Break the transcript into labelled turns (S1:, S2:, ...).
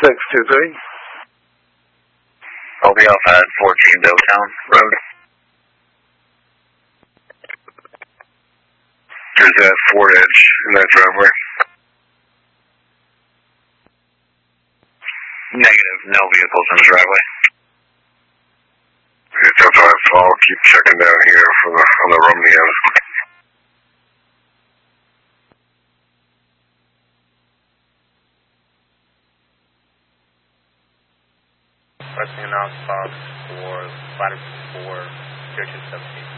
S1: 623.
S2: I'll be off at 14 Milltown Road. There's a Ford Edge in that driveway. Negative, no vehicles in the driveway.
S1: That's all right, I'll keep checking down here on the Romney end.
S3: Requesting an announce box for ladder 4, 0217.